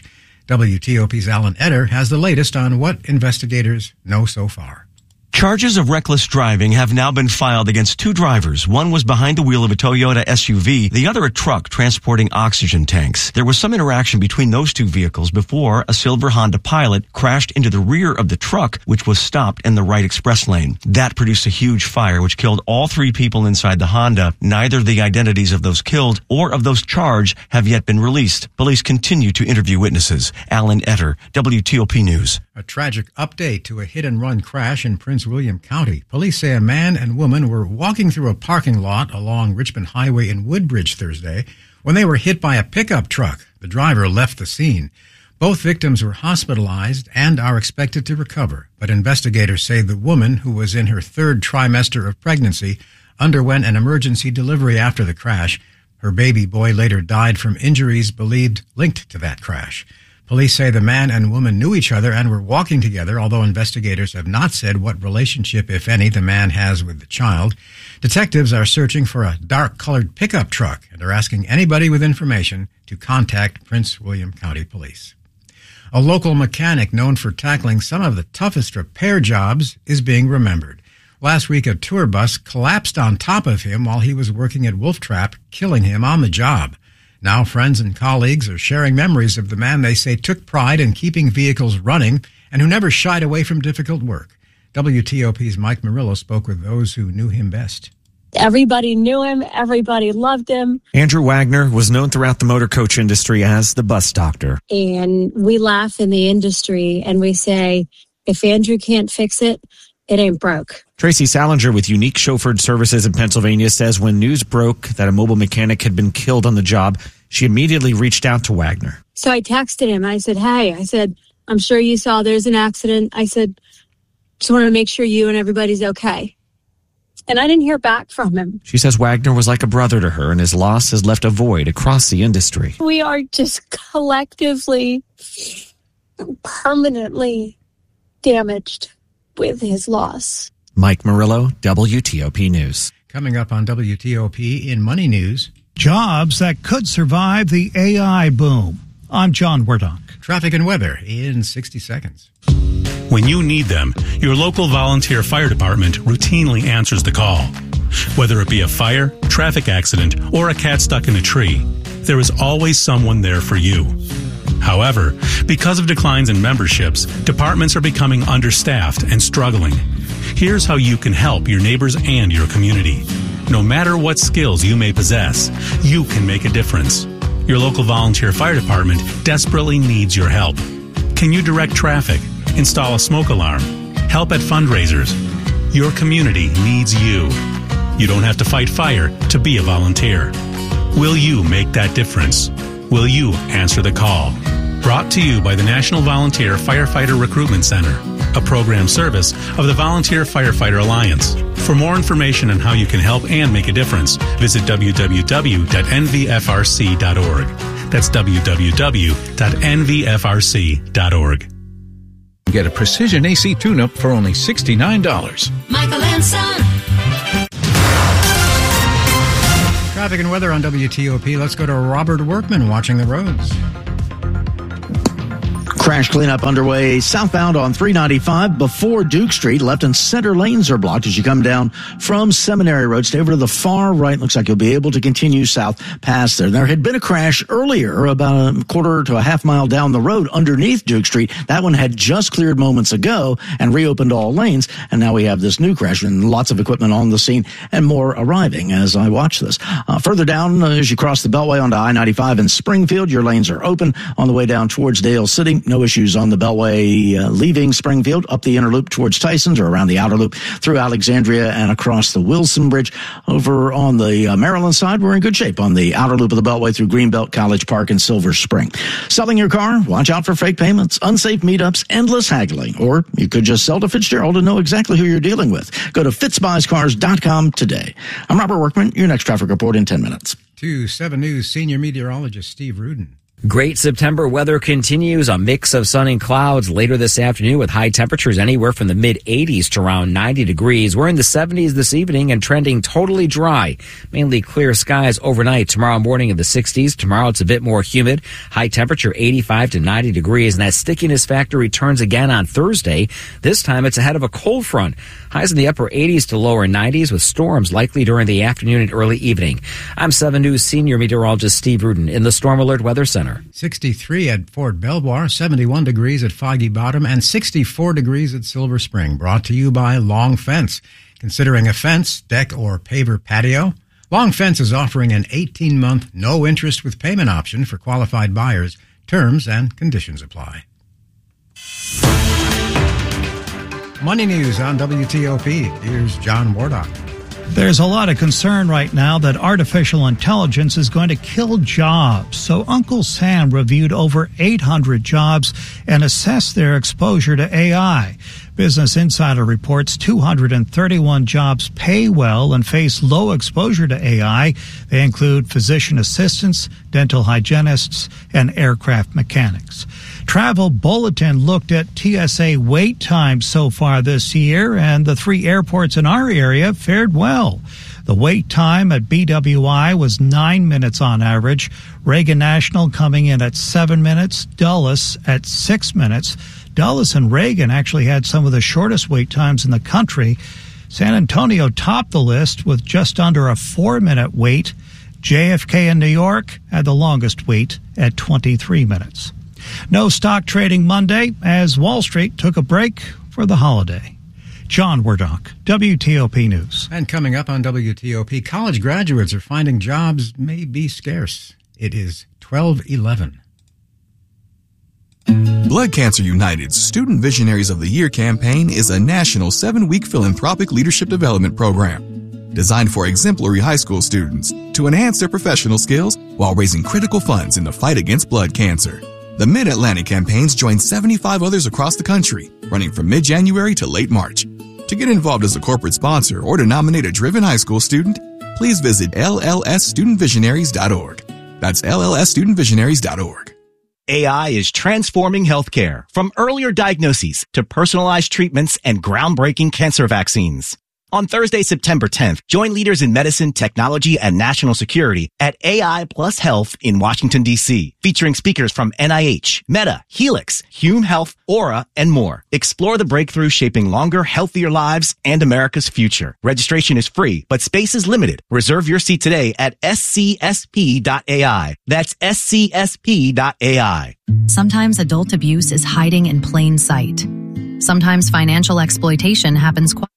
WTOP's Alan Etter has the latest on what investigators know so far. Charges of reckless driving have now been filed against 2 drivers. One was behind the wheel of a Toyota SUV, the other a truck transporting oxygen tanks. There was some interaction between those 2 vehicles before a silver Honda Pilot crashed into the rear of the truck, which was stopped in the right express lane. That produced a huge fire, which killed all 3 people inside the Honda. Neither the identities of those killed or of those charged have yet been released. Police continue to interview witnesses. Alan Etter, WTOP News. A tragic update to a hit-and-run crash in Prince William County. Police say a man and woman were walking through a parking lot along Richmond Highway in Woodbridge Thursday when they were hit by a pickup truck. The driver left the scene. Both victims were hospitalized and are expected to recover, but investigators say the woman, who was in her 3rd trimester of pregnancy, underwent an emergency delivery after the crash. Her baby boy later died from injuries believed linked to that crash. Police say the man and woman knew each other and were walking together, although investigators have not said what relationship, if any, the man has with the child. Detectives are searching for a dark-colored pickup truck and are asking anybody with information to contact Prince William County Police. A local mechanic known for tackling some of the toughest repair jobs is being remembered. Last week, a tour bus collapsed on top of him while he was working at Wolf Trap, killing him on the job. Now friends and colleagues are sharing memories of the man they say took pride in keeping vehicles running and who never shied away from difficult work. WTOP's Mike Murillo spoke with those who knew him best. Everybody knew him. Everybody loved him. Andrew Wagner was known throughout the motor coach industry as the bus doctor. And we laugh in the industry and we say, if Andrew can't fix it, it ain't broke. Tracy Salinger with Unique Chauffeured Services in Pennsylvania says when news broke that a mobile mechanic had been killed on the job, she immediately reached out to Wagner. So I texted him. I said, hey, I'm sure you saw there's an accident. I said, just want to make sure you and everybody's okay. And I didn't hear back from him. She says Wagner was like a brother to her and his loss has left a void across the industry. We are just collectively, permanently damaged with his loss. Mike Murillo, WTOP News. Coming up on WTOP in Money News. Jobs that could survive the AI boom. I'm John Werdonk. Traffic and weather in 60 seconds. When you need them, your local volunteer fire department routinely answers the call. Whether it be a fire, traffic accident, or a cat stuck in a tree, there is always someone there for you. However, because of declines in memberships, departments are becoming understaffed and struggling. Here's how you can help your neighbors and your community. No matter what skills you may possess, you can make a difference. Your local volunteer fire department desperately needs your help. Can you direct traffic, install a smoke alarm, help at fundraisers? Your community needs you. You don't have to fight fire to be a volunteer. Will you make that difference? Will you answer the call? Brought to you by the National Volunteer Firefighter Recruitment Center, a program service of the Volunteer Firefighter Alliance. For more information on how you can help and make a difference, visit www.nvfrc.org. That's www.nvfrc.org. Get a precision AC tune-up for only $69. Michael and Son. Traffic and weather on WTOP. Let's go to Robert Workman watching the roads. Crash cleanup underway southbound on 395 before Duke Street. Left and center lanes are blocked as you come down from Seminary Road. Stay over to the far right. Looks like you'll be able to continue south past there. There had been a crash earlier about a quarter to a half mile down the road underneath Duke Street. That one had just cleared moments ago and reopened all lanes. And now we have this new crash and lots of equipment on the scene and more arriving as I watch this. Further down, as you cross the Beltway onto I-95 in Springfield, your lanes are open on the way down towards Dale City. No issues on the Beltway leaving Springfield, up the inner loop towards Tysons or around the outer loop through Alexandria and across the Wilson Bridge. Over on the Maryland side, we're in good shape on the outer loop of the Beltway through Greenbelt, College Park, and Silver Spring. Selling your car? Watch out for fake payments, unsafe meetups, endless haggling. Or you could just sell to Fitzgerald and know exactly who you're dealing with. Go to fitzbuyscars.com today. I'm Robert Workman. Your next traffic report in 10 minutes. To 7 News senior meteorologist Steve Rudin. Great September weather continues. A mix of sun and clouds later this afternoon with high temperatures anywhere from the mid-80s to around 90 degrees. We're in the 70s this evening and trending totally dry. Mainly clear skies overnight. Tomorrow morning in the 60s. Tomorrow it's a bit more humid. High temperature 85 to 90 degrees. And that stickiness factor returns again on Thursday. This time it's ahead of a cold front. Highs in the upper 80s to lower 90s with storms likely during the afternoon and early evening. I'm 7 News senior meteorologist Steve Rudin in the Storm Alert Weather Center. 63 at Fort Belvoir, 71 degrees at Foggy Bottom, and 64 degrees at Silver Spring. Brought to you by Long Fence. Considering a fence, deck, or paver patio? Long Fence is offering an 18-month no-interest with payment option for qualified buyers. Terms and conditions apply. Money News on WTOP. Here's John Wardock. There's a lot of concern right now that artificial intelligence is going to kill jobs. So Uncle Sam reviewed over 800 jobs and assessed their exposure to AI. Business Insider reports 231 jobs pay well and face low exposure to AI. They include physician assistants, dental hygienists, and aircraft mechanics. Travel Bulletin looked at TSA wait times so far this year, and the 3 airports in our area fared well. The wait time at BWI was 9 minutes on average. Reagan National coming in at 7 minutes. Dulles at 6 minutes. Dulles and Reagan actually had some of the shortest wait times in the country. San Antonio topped the list with just under a 4-minute wait. JFK in New York had the longest wait at 23 minutes. No stock trading Monday as Wall Street took a break for the holiday. John Wardock, WTOP News. And coming up on WTOP, college graduates are finding jobs may be scarce. It is 12:11. Blood Cancer United's Student Visionaries of the Year campaign is a national 7-week philanthropic leadership development program designed for exemplary high school students to enhance their professional skills while raising critical funds in the fight against blood cancer. The Mid-Atlantic campaigns join 75 others across the country, running from mid-January to late March. To get involved as a corporate sponsor or to nominate a driven high school student, please visit llsstudentvisionaries.org. That's llsstudentvisionaries.org. AI is transforming healthcare, from earlier diagnoses to personalized treatments and groundbreaking cancer vaccines. On Thursday, September 10th, join leaders in medicine, technology, and national security at AI Plus Health in Washington, D.C., featuring speakers from NIH, Meta, Helix, Hume Health, Aura, and more. Explore the breakthrough shaping longer, healthier lives and America's future. Registration is free, but space is limited. Reserve your seat today at scsp.ai. That's scsp.ai. Sometimes adult abuse is hiding in plain sight. Sometimes financial exploitation happens quietly.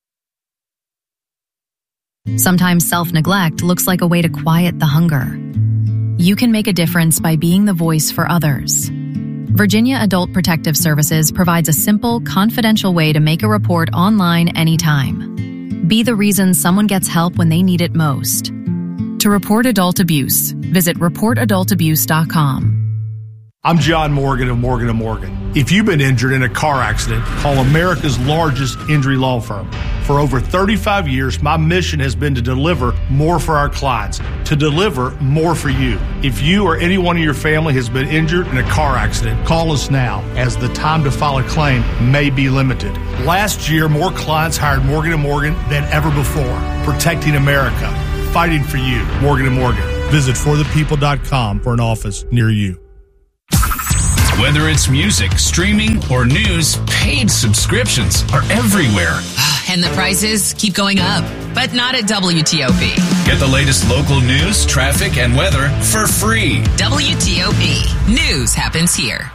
Sometimes self-neglect looks like a way to quiet the hunger. You can make a difference by being the voice for others. Virginia Adult Protective Services provides a simple, confidential way to make a report online anytime. Be the reason someone gets help when they need it most. to report adult abuse. Visit reportadultabuse.com. I'm John Morgan of Morgan & Morgan. If you've been injured in a car accident, call America's largest injury law firm. For over 35 years, my mission has been to deliver more for our clients, to deliver more for you. If you or anyone in your family has been injured in a car accident, call us now, as the time to file a claim may be limited. Last year, more clients hired Morgan & Morgan than ever before, protecting America, fighting for you. Morgan & Morgan. Visit forthepeople.com for an office near you. Whether it's music, streaming, or news, paid subscriptions are everywhere. And the prices keep going up, but not at WTOP. Get the latest local news, traffic, and weather for free. WTOP. News happens here.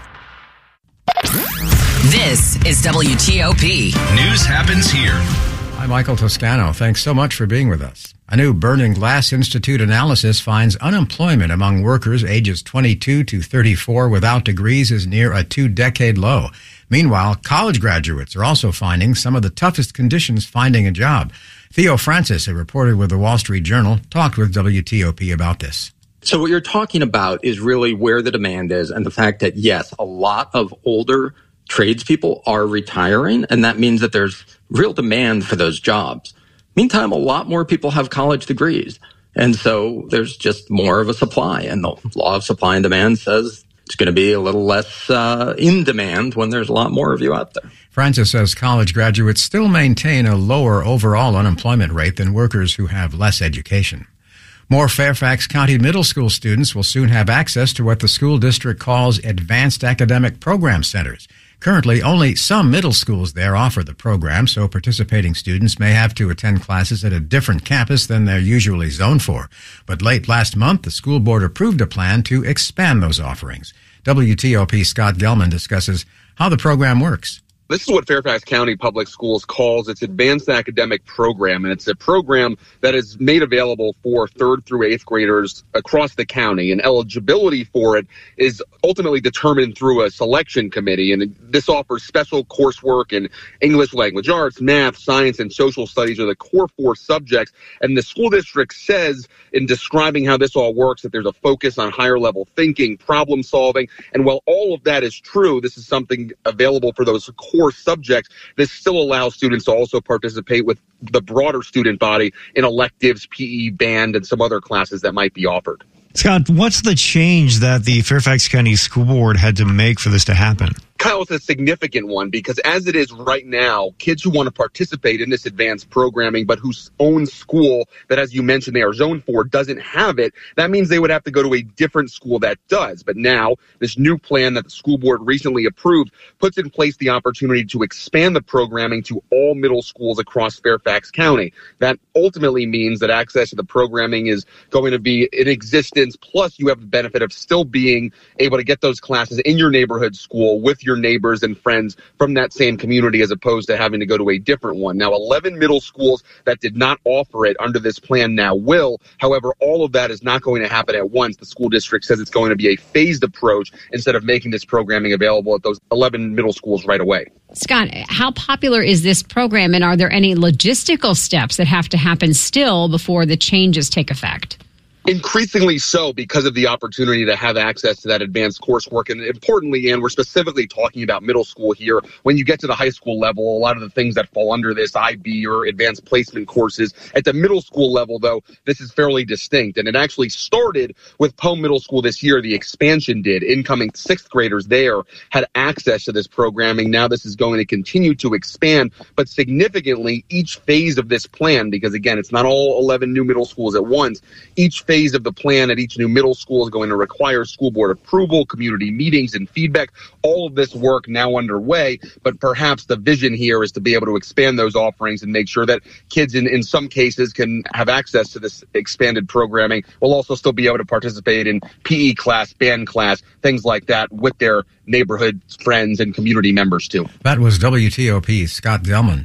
This is WTOP. News happens here. I'm Michael Toscano. Thanks so much for being with us. A new Burning Glass Institute analysis finds unemployment among workers ages 22 to 34 without degrees is near a 2-decade low. Meanwhile, college graduates are also finding some of the toughest conditions finding a job. Theo Francis, a reporter with the Wall Street Journal, talked with WTOP about this. So what you're talking about is really where the demand is, and the fact that, yes, a lot of older tradespeople are retiring, and that means that there's real demand for those jobs. Meantime, a lot more people have college degrees, and so there's just more of a supply, and the law of supply and demand says it's going to be a little less in demand when there's a lot more of you out there. Francis says college graduates still maintain a lower overall unemployment rate than workers who have less education. More Fairfax County middle school students will soon have access to what the school district calls advanced academic program centers. Currently, only some middle schools there offer the program, so participating students may have to attend classes at a different campus than they're usually zoned for. But late last month, the school board approved a plan to expand those offerings. WTOP Scott Gelman discusses how the program works. This is what Fairfax County Public Schools calls its advanced academic program, and it's a program that is made available for 3rd through 8th graders across the county, and eligibility for it is ultimately determined through a selection committee, and this offers special coursework in English language arts, math, science, and social studies are the core 4 subjects, and the school district says in describing how this all works that there's a focus on higher level thinking, problem solving, and while all of that is true, this is something available for those core subjects. This still allows students to also participate with the broader student body in electives, PE, band, and some other classes that might be offered. Scott, what's the change that the Fairfax County School Board had to make for this to happen? Kyle, it's a significant one because as it is right now, kids who want to participate in this advanced programming but whose own school that, as you mentioned, they are zoned for doesn't have it, that means they would have to go to a different school that does. But now, this new plan that the school board recently approved puts in place the opportunity to expand the programming to all middle schools across Fairfax County. That ultimately means that access to the programming is going to be in existence, plus you have the benefit of still being able to get those classes in your neighborhood school with your neighbors and friends from that same community as opposed to having to go to a different one. Now, 11 middle schools that did not offer it under this plan now will. However, all of that is not going to happen at once. The school district says it's going to be a phased approach instead of making this programming available at those 11 middle schools right away. Scott, how popular is this program, and are there any logistical steps that have to happen still before the changes take effect? Increasingly so because of the opportunity to have access to that advanced coursework. And importantly, and we're specifically talking about middle school here, when you get to the high school level, a lot of the things that fall under this IB or advanced placement courses. At the middle school level, though, this is fairly distinct. And it actually started with Poe Middle School this year. The expansion did. Incoming 6th graders there had access to this programming. Now this is going to continue to expand, but significantly each phase of this plan, because again, it's not all 11 new middle schools at once, each phase of the plan at each new middle school is going to require school board approval, community meetings, and feedback. All of this work now underway, but perhaps the vision here is to be able to expand those offerings and make sure that kids in some cases can have access to this expanded programming. Will also still be able to participate in PE class, band class, things like that with their neighborhood friends and community members too. That was WTOP Scott Gelman.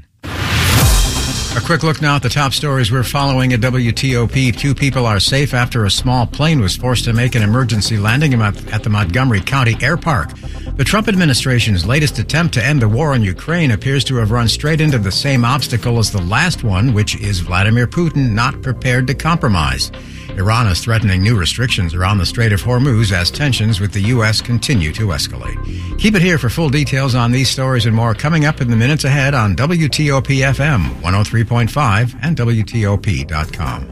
A quick look now at the top stories we're following at WTOP. 2 people are safe after a small plane was forced to make an emergency landing at the Montgomery County Air Park. The Trump administration's latest attempt to end the war in Ukraine appears to have run straight into the same obstacle as the last one, which is Vladimir Putin not prepared to compromise. Iran is threatening new restrictions around the Strait of Hormuz as tensions with the U.S. continue to escalate. Keep it here for full details on these stories and more coming up in the minutes ahead on WTOP FM 103.5 and WTOP.com.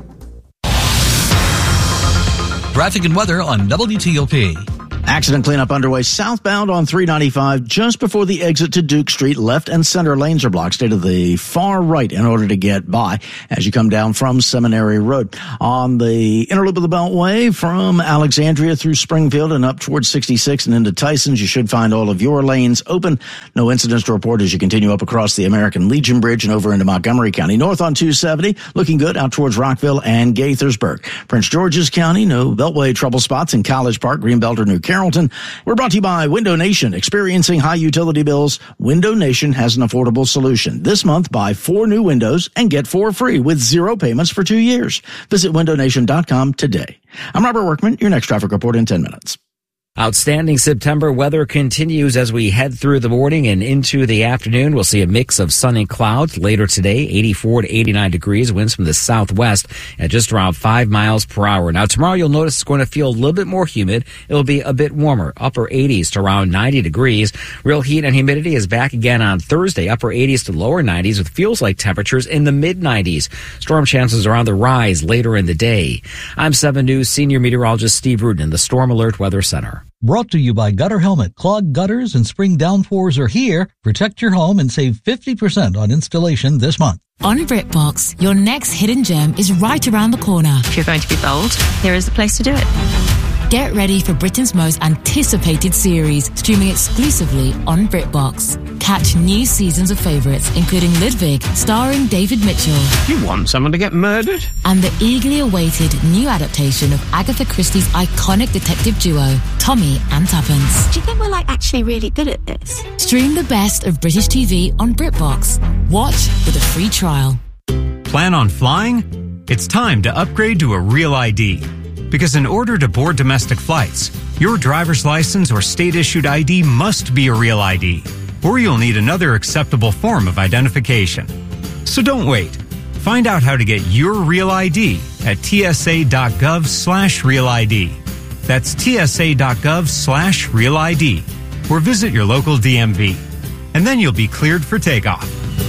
Traffic and weather on WTOP. Accident cleanup underway southbound on 395 just before the exit to Duke Street. Left and center lanes are blocked. Stay to the far right in order to get by as you come down from Seminary Road. On the inner loop of the Beltway from Alexandria through Springfield and up towards 66 and into Tysons, you should find all of your lanes open. No incidents to report as you continue up across the American Legion Bridge and over into Montgomery County. North on 270, looking good out towards Rockville and Gaithersburg. Prince George's County, no Beltway trouble spots in College Park, Greenbelt, or New Carrollton. We're brought to you by Window Nation. Experiencing high utility bills, Window Nation has an affordable solution. This month, buy 4 new windows and get 4 free with 0 payments for 2 years. Visit windownation.com today. I'm Robert Workman, your next traffic report in 10 minutes. Outstanding September weather continues as we head through the morning and into the afternoon. We'll see a mix of sun and clouds later today, 84 to 89 degrees, winds from the southwest at just around 5 miles per hour. Now tomorrow you'll notice it's going to feel a little bit more humid. It'll be a bit warmer, upper 80s to around 90 degrees. Real heat and humidity is back again on Thursday, upper 80s to lower 90s with feels like temperatures in the mid 90s. Storm chances are on the rise later in the day. I'm 7 News senior meteorologist Steve Rudin in the Storm Alert Weather Center. Brought to you by Gutter Helmet. Clogged gutters and spring downpours are here. Protect your home and save 50% on installation this month. On BritBox, your next hidden gem is right around the corner. If you're going to be bold, here is the place to do it. Get ready for Britain's most anticipated series, streaming exclusively on BritBox. Catch new seasons of favourites, including Ludwig, starring David Mitchell. You want someone to get murdered? And the eagerly awaited new adaptation of Agatha Christie's iconic detective duo, Tommy and Tuppence. Do you think we're actually really good at this? Stream the best of British TV on BritBox. Watch with a free trial. Plan on flying? It's time to upgrade to a Real ID. Because in order to board domestic flights, your driver's license or state-issued ID must be a Real ID, or you'll need another acceptable form of identification. So don't wait. Find out how to get your Real ID at tsa.gov/Real ID. That's tsa.gov/Real ID, or visit your local DMV. And then you'll be cleared for takeoff.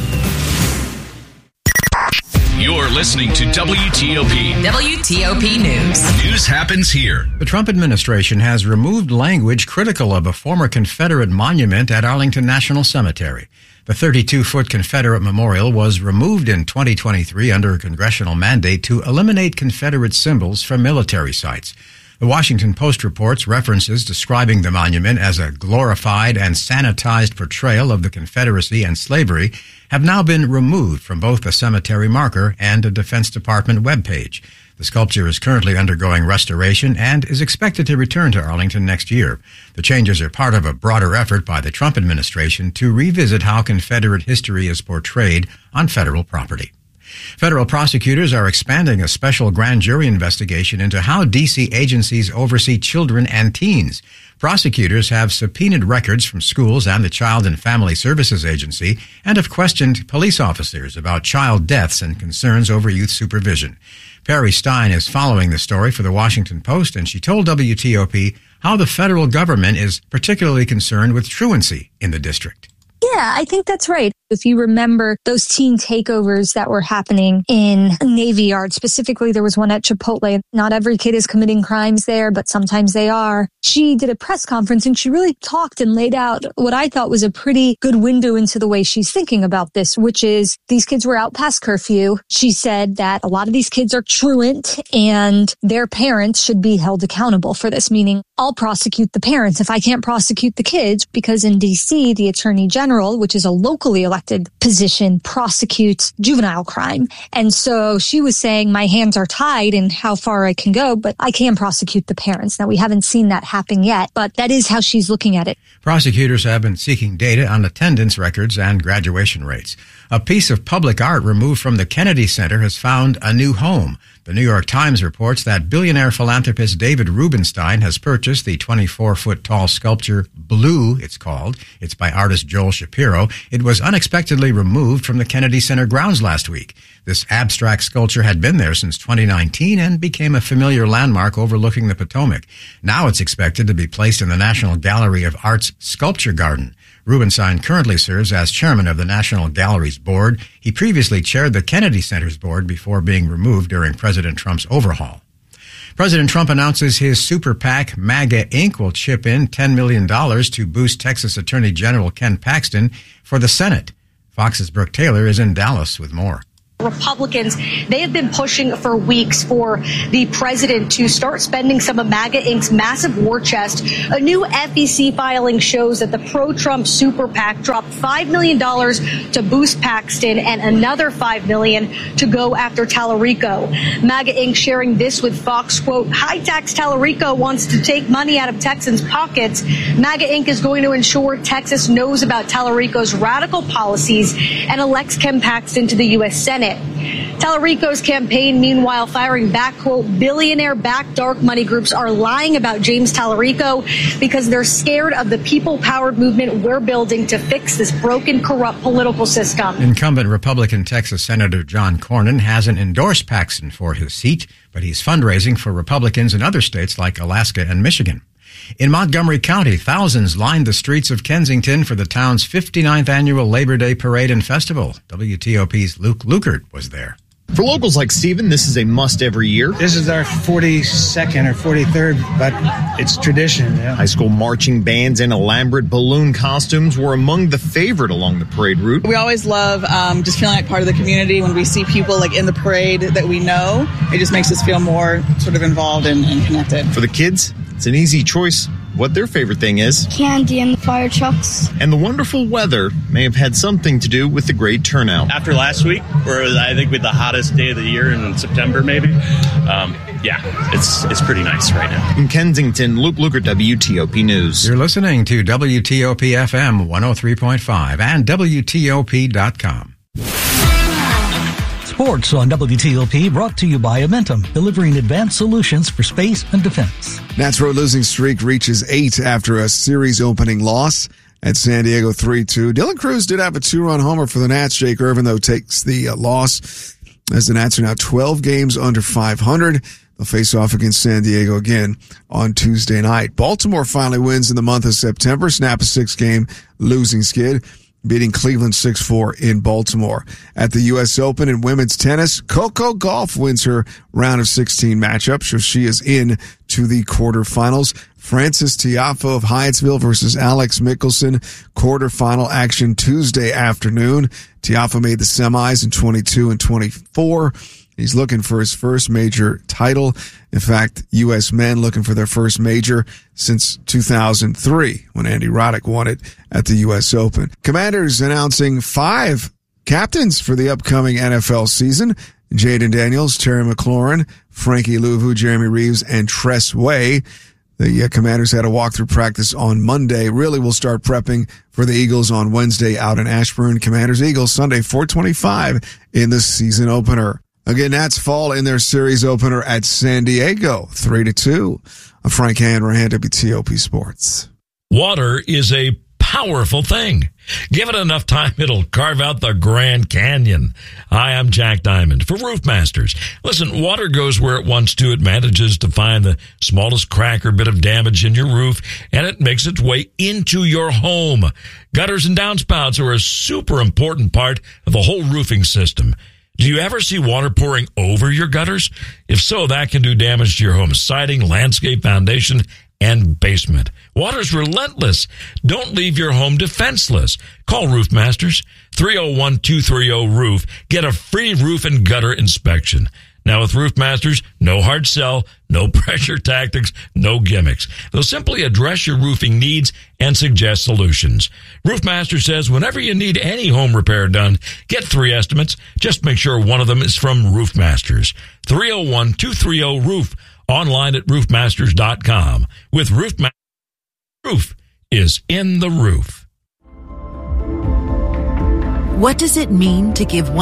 You're listening to WTOP. WTOP News. News happens here. The Trump administration has removed language critical of a former Confederate monument at Arlington National Cemetery. The 32-foot Confederate memorial was removed in 2023 under a congressional mandate to eliminate Confederate symbols from military sites. The Washington Post reports references describing the monument as a glorified and sanitized portrayal of the Confederacy and slavery have now been removed from both the cemetery marker and a Defense Department webpage. The sculpture is currently undergoing restoration and is expected to return to Arlington next year. The changes are part of a broader effort by the Trump administration to revisit how Confederate history is portrayed on federal property. Federal prosecutors are expanding a special grand jury investigation into how D.C. agencies oversee children and teens. Prosecutors have subpoenaed records from schools and the Child and Family Services Agency and have questioned police officers about child deaths and concerns over youth supervision. Perry Stein is following the story for the Washington Post, and she told WTOP how the federal government is particularly concerned with truancy in the district. Yeah, I think that's right. If you remember those teen takeovers that were happening in Navy Yard, specifically there was one at Chipotle. Not every kid is committing crimes there, but sometimes they are. She did a press conference and she really talked and laid out what I thought was a pretty good window into the way she's thinking about this, which is these kids were out past curfew. She said that a lot of these kids are truant and their parents should be held accountable for this, meaning I'll prosecute the parents if I can't prosecute the kids, because in D.C., the Attorney General, which is a locally elected position, prosecutes juvenile crime. And so she was saying my hands are tied in how far I can go, but I can prosecute the parents. Now, we haven't seen that happen yet, but that is how she's looking at it. Prosecutors have been seeking data on attendance records and graduation rates. A piece of public art removed from the Kennedy Center has found a new home. The New York Times reports that billionaire philanthropist David Rubenstein has purchased purchase the 24-foot tall sculpture Blue, it's called. It's by artist Joel Shapiro. It was unexpectedly removed from the Kennedy Center grounds last week. This abstract sculpture had been there since 2019 and became a familiar landmark overlooking the Potomac. Now it's expected to be placed in the National Gallery of Art's Sculpture Garden. Rubenstein currently serves as chairman of the National Gallery's board. He previously chaired the Kennedy Center's board before being removed during President Trump's overhaul. President Trump announces his super PAC, MAGA Inc., will chip in $10 million to boost Texas Attorney General Ken Paxton for the Senate. Fox's Brooke Taylor is in Dallas with more. Republicans, they have been pushing for weeks for the president to start spending some of MAGA Inc.'s massive war chest. A new FEC filing shows that the pro-Trump super PAC dropped $5 million to boost Paxton and another $5 million to go after Tallarico. MAGA Inc. sharing this with Fox, quote, high-tax Tallarico wants to take money out of Texans' pockets. MAGA Inc. is going to ensure Texas knows about Tallarico's radical policies and elects Ken Paxton to the U.S. Senate. Tallarico's campaign, meanwhile, firing back, quote, billionaire-backed dark money groups are lying about James Tallarico because they're scared of the people-powered movement we're building to fix this broken, corrupt political system. Incumbent Republican Texas Senator John Cornyn hasn't endorsed Paxton for his seat, but he's fundraising for Republicans in other states like Alaska and Michigan. In Montgomery County, thousands lined the streets of Kensington for the town's 59th annual Labor Day Parade and Festival. WTOP's Luke Lukert was there. For locals like Stephen, this is a must every year. This is our 42nd or 43rd, but it's tradition. Yeah. High school marching bands and elaborate balloon costumes were among the favorite along the parade route. We always love just feeling like part of the community. When we see people like in the parade that we know, it just makes us feel more sort of involved and connected. For the kids, it's an easy choice what their favorite thing is. Candy and the fire trucks. And the wonderful weather may have had something to do with the great turnout. After last week, where I think with the hottest day of the year in September maybe, it's pretty nice right now. In Kensington, Luke Lukert, WTOP News. You're listening to WTOP FM 103.5 and WTOP.com. Sports on WTOP brought to you by Amentum, delivering advanced solutions for space and defense. Nats road losing streak reaches 8 after a series opening loss at San Diego 3-2. Dylan Cruz did have a 2-run homer for the Nats. Jake Irvin, though, takes the loss as the Nats are now 12 games under 500. They'll face off against San Diego again on Tuesday night. Baltimore finally wins in the month of September, snap a 6-game losing skid, beating Cleveland 6-4 in Baltimore. At the U.S. Open in women's tennis, Coco Gauff wins her round of 16 matchup, so she is in to the quarterfinals. Frances Tiafoe of Hyattsville versus Alex Mickelson, quarterfinal action Tuesday afternoon. Tiafoe made the semis in 22 and 24. He's looking for his first major title. In fact, U.S. men looking for their first major since 2003 when Andy Roddick won it at the U.S. Open. Commanders announcing 5 captains for the upcoming NFL season. Jaden Daniels, Terry McLaurin, Frankie Louvu, Jeremy Reeves, and Tress Way. The Commanders had a walkthrough practice on Monday. Really will start prepping for the Eagles on Wednesday out in Ashburn. Commanders-Eagles Sunday 4:25 in the season opener. Again, Nats fall in their series opener at San Diego, 3-2. I'm Frank Hanrahan, WTOP Sports. Water is a powerful thing. Give it enough time, it'll carve out the Grand Canyon. Hi, I'm Jack Diamond for Roof Masters. Listen, water goes where it wants to. It manages to find the smallest crack or bit of damage in your roof, and it makes its way into your home. Gutters and downspouts are a super important part of the whole roofing system. Do you ever see water pouring over your gutters? If so, that can do damage to your home's siding, landscape, foundation, and basement. Water's relentless. Don't leave your home defenseless. Call Roof Masters, 301-230-ROOF. Get a free roof and gutter inspection. Now with Roof Masters, no hard sell, no pressure tactics, no gimmicks. They'll simply address your roofing needs and suggest solutions. Roof Masters says whenever you need any home repair done, get 3 estimates. Just make sure one of them is from Roof Masters. 301-230-ROOF. Online at roofmasters.com. With Roof Masters, roof is in the roof. What does it mean to give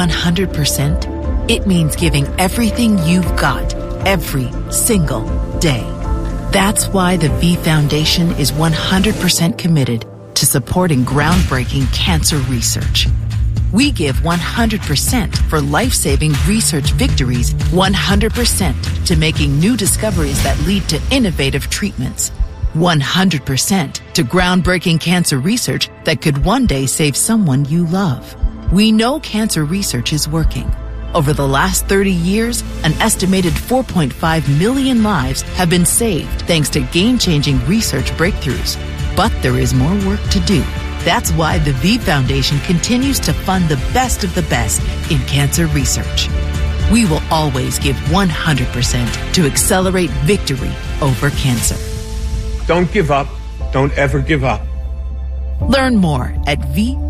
100%? It means giving everything you've got every single day. That's why the V Foundation is 100% committed to supporting groundbreaking cancer research. We give 100% for life-saving research victories, 100% to making new discoveries that lead to innovative treatments, 100% to groundbreaking cancer research that could one day save someone you love. We know cancer research is working. Over the last 30 years, an estimated 4.5 million lives have been saved thanks to game-changing research breakthroughs. But there is more work to do. That's why the V Foundation continues to fund the best of the best in cancer research. We will always give 100% to accelerate victory over cancer. Don't give up. Don't ever give up. Learn more at V